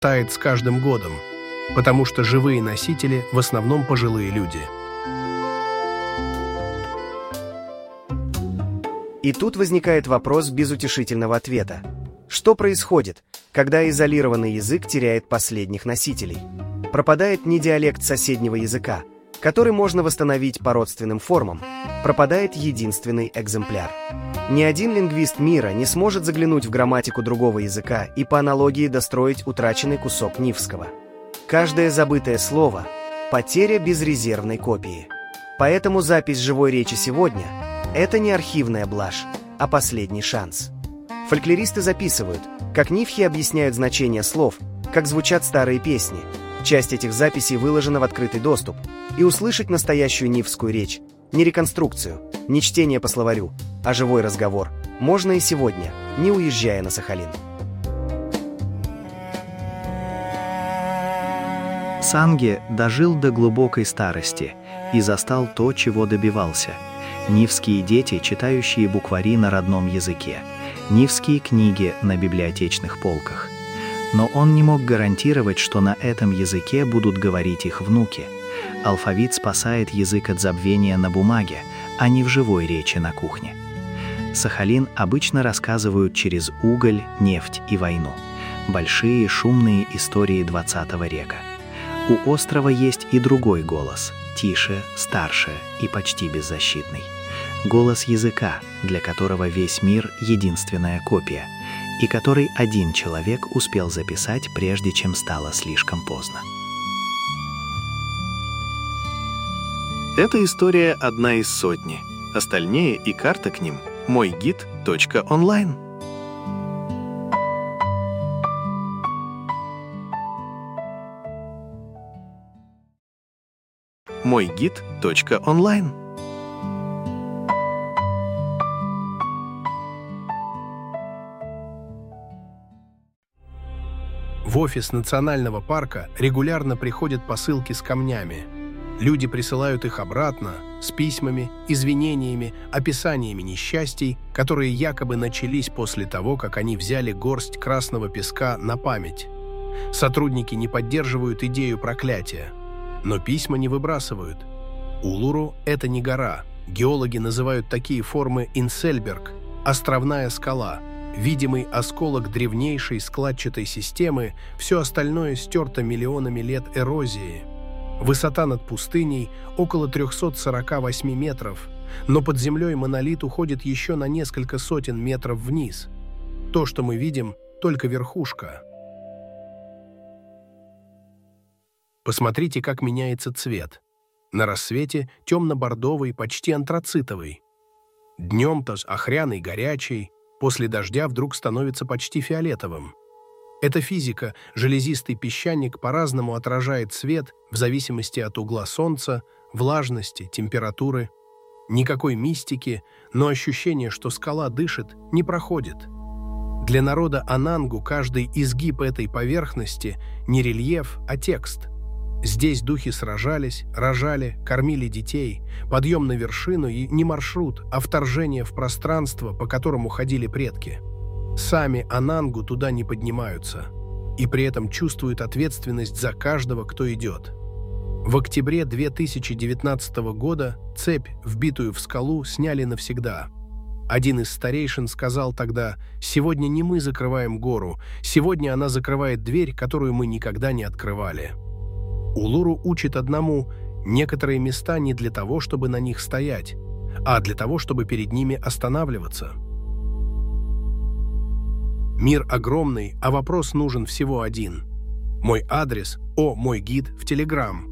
тает с каждым годом, потому что живые носители в основном пожилые люди. И тут возникает вопрос без утешительного ответа. Что происходит, когда изолированный язык теряет последних носителей? Пропадает не диалект соседнего языка, который можно восстановить по родственным формам, пропадает единственный экземпляр. Ни один лингвист мира не сможет заглянуть в грамматику другого языка и по аналогии достроить утраченный кусок Нивского. Каждое забытое слово – потеря безрезервной копии. Поэтому запись живой речи сегодня – это не архивная блажь, а последний шанс. Фольклористы записывают, как нивхи объясняют значение слов, как звучат старые песни. Часть этих записей выложена в открытый доступ, и услышать настоящую нивскую речь, не реконструкцию, не чтение по словарю, а живой разговор можно и сегодня, не уезжая на Сахалин. Санге дожил до глубокой старости и застал то, чего добивался. Нивские дети, читающие буквари на родном языке, нивские книги на библиотечных полках. Но он не мог гарантировать, что на этом языке будут говорить их внуки. Алфавит спасает язык от забвения на бумаге, а не в живой речи на кухне. Сахалин обычно рассказывают через уголь, нефть и войну. Большие шумные истории 20 века. У острова есть и другой голос, тише, старше и почти беззащитный. Голос языка, для которого весь мир — единственная копия, и который один человек успел записать, прежде чем стало слишком поздно. Эта история одна из сотни. Остальные и карта к ним — moygid.online. moygid.online. В офис национального парка регулярно приходят посылки с камнями. Люди присылают их обратно с письмами, извинениями, описаниями несчастий, которые якобы начались после того, как они взяли горсть красного песка на память. Сотрудники не поддерживают идею проклятия, но письма не выбрасывают. Улуру — это не гора. Геологи называют такие формы Инсельберг — островная скала, видимый осколок древнейшей складчатой системы, все остальное стерто миллионами лет эрозии. Высота над пустыней около 348 метров, но под землей монолит уходит еще на несколько сотен метров вниз. То, что мы видим, только верхушка. Посмотрите, как меняется цвет. На рассвете темно-бордовый, почти антрацитовый. Днем-то охряный, горячий, после дождя вдруг становится почти фиолетовым. Эта физика, железистый песчаник по-разному отражает свет в зависимости от угла солнца, влажности, температуры. Никакой мистики, но ощущение, что скала дышит, не проходит. Для народа Анангу каждый изгиб этой поверхности не рельеф, а текст. Здесь духи сражались, рожали, кормили детей. Подъем на вершину и не маршрут, а вторжение в пространство, по которому ходили предки. Сами Анангу туда не поднимаются и при этом чувствуют ответственность за каждого, кто идет. В октябре 2019 года цепь, вбитую в скалу, сняли навсегда. Один из старейшин сказал тогда: «Сегодня не мы закрываем гору, сегодня она закрывает дверь, которую мы никогда не открывали». Улуру учит одному: некоторые места не для того, чтобы на них стоять, а для того, чтобы перед ними останавливаться. Мир огромный, а вопрос нужен всего один. Мой адрес — мой гид в Telegram.